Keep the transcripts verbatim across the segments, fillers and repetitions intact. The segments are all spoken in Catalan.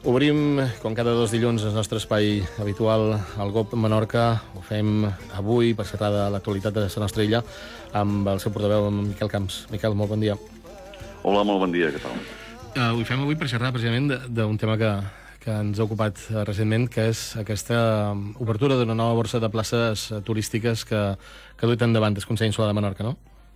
Obrim, com cada dos dilluns, el nostre espai habitual al G O P Menorca. Ho fem avui per xerrar de l'actualitat de la nostra illa amb el seu portaveu, amb Miquel Camps. Miquel, molt bon dia. Hola, molt bon dia, què tal? Uh, ho fem avui per xerrar precisament d'un tema que, que ens ha ocupat recentment, que és aquesta obertura d'una nova borsa de places turístiques que, que duit endavant el Consell Insular de Menorca, no?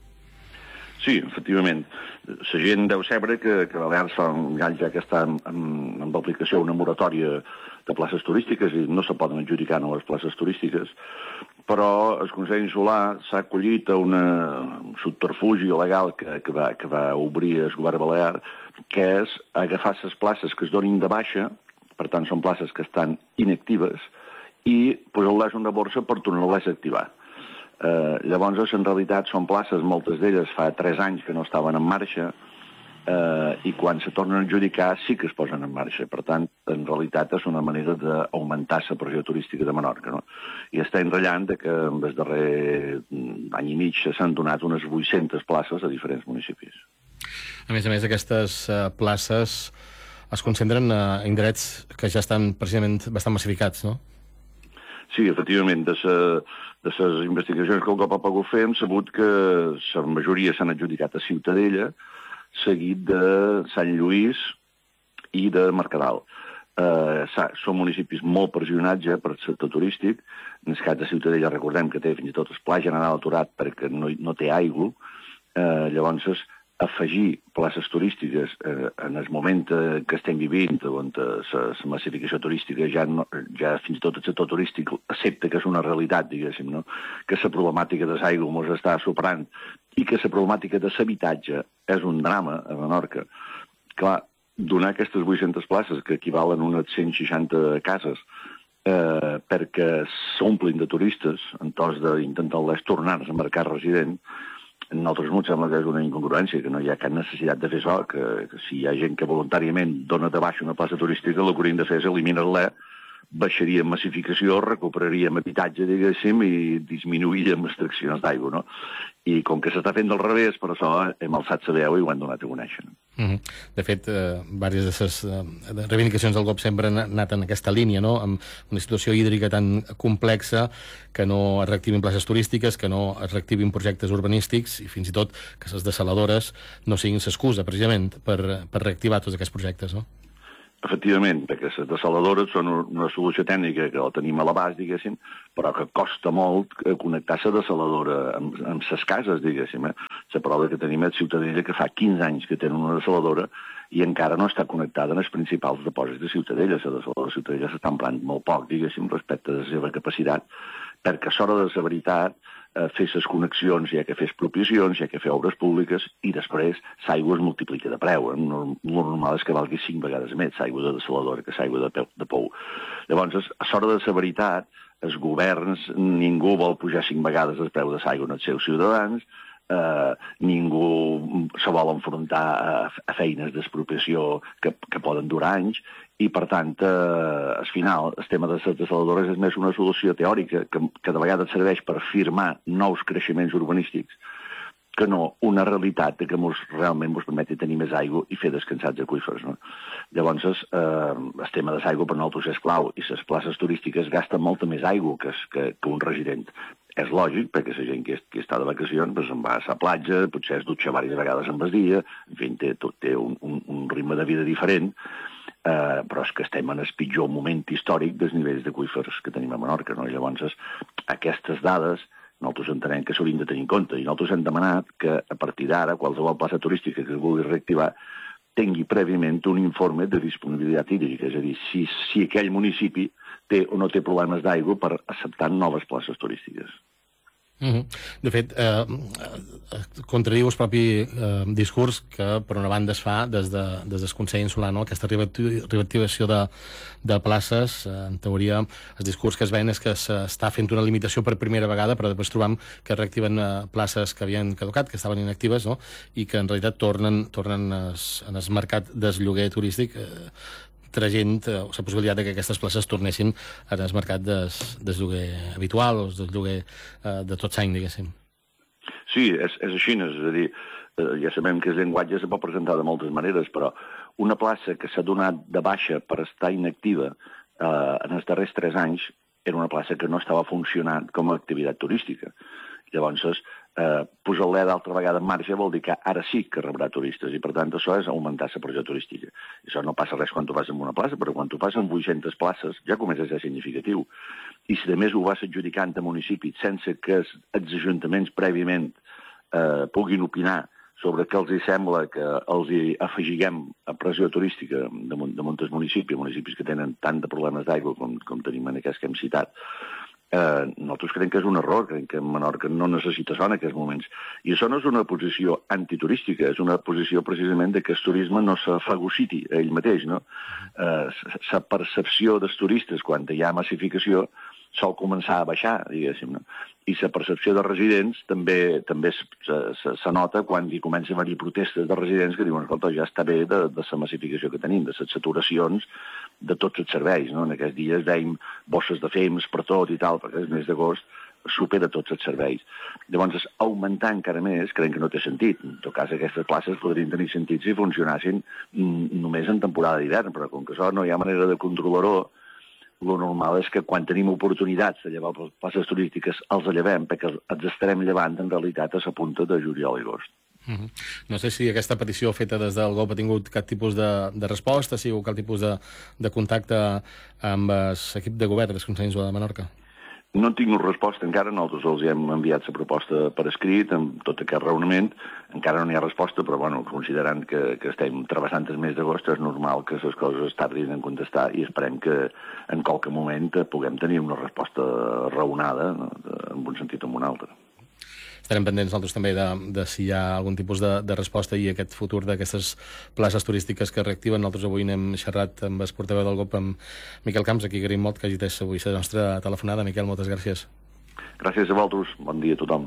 Sí, efectivament. La gent deu saber que, que Balears fa un any ja que està en, en, en aplicació una moratòria de places turístiques i no se poden adjudicar noves places turístiques, però el Consell Insular s'ha acollit a una, un subterfugi legal que, que, va, que va obrir el govern balear, que és agafar les places que es donin de baixa, per tant són places que estan inactives, i posar-les en una borsa per tornar-les a activar. Uh, llavors, en realitat, són places, moltes d'elles fa tres anys que no estaven en marxa, uh, i quan se tornen a adjudicar sí que es posen en marxa. Per tant, en realitat, és una manera d'augmentar la pressió turística de Menorca, no? I està enratllant que en el darrer any i mig s'han donat unes vuit-centes places a diferents municipis. A més a més, aquestes uh, places es concentren a uh, indrets que ja estan precisament bastant massificats, no? Sí, efectivament, de les investigacions que el cop ha pogut fer hem sabut que la majoria s'han adjudicat a Ciutadella, seguit de Sant Lluís i de Mercadal. Eh, són municipis molt pressionats ja per el sector turístic. En el cas de Ciutadella recordem que té fins i tot el Pla General aturat perquè no, no té aigua. Eh, llavors, afegir places turístiques eh, en el moment eh, que estem vivint, on la massificació turística ja, no, ja fins i tot el sector turístic accepta que és una realitat, diguéssim, no? Que la problemàtica de l'aigua ens està superant i que la problemàtica de l'habitatge és un drama a Menorca. Clar, donar aquestes vuit-centes places, que equivalen a unes cent seixanta cases, eh, perquè s'omplin de turistes, en tos d'intentar-les tornar a marcar resident, a nosaltres ens sembla que és una incongruència, que no hi ha cap necessitat de fer això, que, que si hi ha gent que voluntàriament dona de baixa una plaça turística, el que hauríem de fer és eliminar-la, baixaríem massificació, recuperaríem habitatge, diguéssim, i disminuiríem extraccions d'aigua, no? I com que s'està fent del revés, per això hem alçat la veu i ho hem donat a conèixer. Mm -hmm. De fet, eh, diverses de les eh, reivindicacions del G O P sempre han anat en aquesta línia, no? Amb una situació hídrica tan complexa, que no es reactivin places turístiques, que no es reactivin projectes urbanístics i fins i tot que les dessaladores no siguin l'excusa, precisament, per, per reactivar tots aquests projectes, no? Efectivament, perquè les dessaladores són una solució tècnica que la tenim a l'abast, diguéssim, però que costa molt connectar la dessaladora amb, amb les cases, diguéssim. Eh? La prova que tenim és Ciutadella, que fa quinze anys que tenen una dessaladora i encara no està connectada en els principals depòsits de Ciutadella. La dessaladora de Ciutadella s'està emplant molt poc, diguéssim, respecte a la seva capacitat, perquè a l'hora de la veritat eh, fer les connexions, hi ha que fer expropiacions, hi ha que fer obres públiques, i després l'aigua es multiplica de preu. Eh? El normal és que valgui cinc vegades més l'aigua de dessaladora que l'aigua de, de pou. Llavors, a l'hora de la veritat, els governs, ningú vol pujar cinc vegades el preu de l'aigua als seus ciutadans, eh, ningú se vol enfrontar a, a feines d'expropiació que, que poden durar anys, i, per tant, eh, al final, el tema de les dessaladores és més una solució teòrica que, que de vegades serveix per firmar nous creixements urbanístics que no una realitat que mos, realment ens permeti tenir més aigua i fer descansats aqüífers, no? Llavors, eh, el tema de l'aigua per nosaltres és clau, i les places turístiques gasten molta més aigua que, que, que un resident. És lògic, perquè la gent que, que està de vacacions pues, se'n va a la platja, potser es dutxa diverses vegades en el dia, en fi, té, tot té un, un, un ritme de vida diferent, Uh, però és que estem en el pitjor moment històric dels nivells d'aqüífers que tenim a Menorca, no? I llavors, aquestes dades nosaltres entenem que s'haurien de tenir en compte, i nosaltres hem demanat que a partir d'ara qualsevol plaça turística que es vulgui reactivar tingui prèviament un informe de disponibilitat hídrica, és a dir, si, si aquell municipi té o no té problemes d'aigua per acceptar noves places turístiques. Mm-hmm. De fet, eh, contradiu el propi eh, discurs que, per una banda, es fa des, de, des del Consell Insular, no? Aquesta reactivació de, de places. Eh, en teoria, el discurs que es ven és que s'està fent una limitació per primera vegada, però després trobam que reactiven eh, places que havien caducat, que estaven inactives, no? I que, en realitat, tornen, tornen es, en el mercat del lloguer turístic eh, tragent eh, la possibilitat que aquestes places tornessin en el mercat des, del lloguer habitual o del lloguer eh, de tot l'any, diguéssim. Sí, és, és així, és a dir, eh, ja sabem que el llenguatge se pot presentar de moltes maneres, però una plaça que s'ha donat de baixa per estar inactiva eh, en els darrers tres anys era una plaça que no estava funcionant com a activitat turística. Llavors, eh, posar-la d'altra vegada en marxa vol dir que ara sí que rebrà turistes i, per tant, això és augmentar la pressió turística. Això no passa res quan tu vas en una plaça, però quan tu passes en vuit-centes places ja comença a ser significatiu. I si, a més, ho vas adjudicant a municipis sense que els ajuntaments prèviament eh, puguin opinar sobre què els hi sembla que els hi afegiguem a pressió turística de, de molts municipis, municipis que tenen tant de problemes d'aigua com, com tenim en aquests que hem citat. Eh, nosaltres creiem que és un error, creiem que Menorca no necessita això en aquests moments. I això no és una posició antiturística, és una posició precisament de que el turisme no s'afagociti a ell mateix, no? Eh, la percepció dels turistes quan hi ha massificació sol començar a baixar, diguéssim, no? I la percepció de residents també també se, se, se nota quan hi comença a haver-hi protestes de residents que diuen, escolta, ja està bé de, de la massificació que tenim, de les saturacions de tots els serveis, no? En aquests dies veiem bosses de fems per tot i tal, perquè el mes d'agost supera tots els serveis. Llavors, augmentar encara més, creiem que no té sentit. En tot cas, aquestes places podrien tenir sentit si funcionassin només en temporada d'hivern, però com que això no hi ha manera de controlar-ho, el normal és que quan tenim oportunitats de llevar places turístiques els llevem, perquè els estarem llevant en realitat a la punta de juliol i agost. Uh -huh. No sé si aquesta petició feta des del G O P ha tingut cap tipus de, de resposta, si hi ha cap tipus de, de contacte amb l'equip de govern del Consell Insular de Menorca. No han tingut resposta encara, nosaltres els hem enviat la proposta per escrit, amb tot aquest raonament, encara no hi ha resposta, però bueno, considerant que, que estem travessant el mes d'agost, és normal que les coses tardin en contestar i esperem que en qualque moment puguem tenir una resposta raonada, no? En un sentit o en un altre. Estarem pendents nosaltres també de, de si hi ha algun tipus de, de resposta i aquest futur d'aquestes places turístiques que reactiven. Nosaltres avui n'hem xerrat amb el portaveu del G O P, amb Miquel Camps, aquí agraïm molt que hagi tès avui la nostra telefonada. Miquel, moltes gràcies. Gràcies a vosaltres. Bon dia a tothom.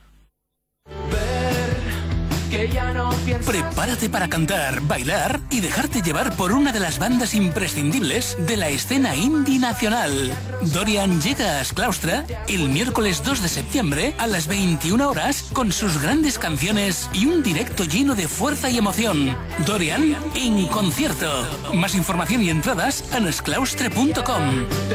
Que ya no pienso... Prepárate para cantar, bailar y dejarte llevar por una de las bandas imprescindibles de la escena indie nacional. Dorian llega a Asclaustra el miércoles dos de septiembre a las veintiuna horas con sus grandes canciones y un directo lleno de fuerza y emoción. Dorian en concierto. Más información y entradas en asclaustre punto com.